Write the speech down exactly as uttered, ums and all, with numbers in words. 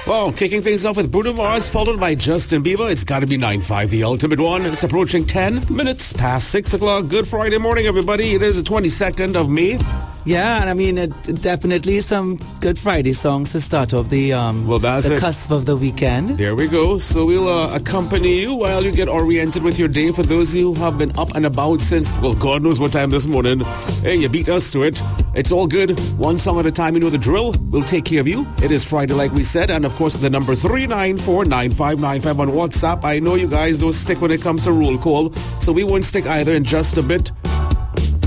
Well, kicking things off with Bruno Mars, followed by Justin Bieber. It's got to be nine five, the ultimate one. And it's approaching ten minutes past six o'clock. Good Friday morning, everybody. It is the twenty-second of May. Yeah, and I mean, it, definitely some Good Friday songs to start off the, um, well, that's the it. cusp of the weekend. There we go. So we'll uh, accompany you while you get oriented with your day. For those of you who have been up and about since, well, God knows what time this morning. Hey, you beat us to it. It's all good. One song at a time. You know the drill. We'll take care of you. It is Friday, like we said. And, of course, the number three nine four, nine five nine five on WhatsApp. I know you guys don't stick when it comes to roll call, so we won't stick either in just a bit.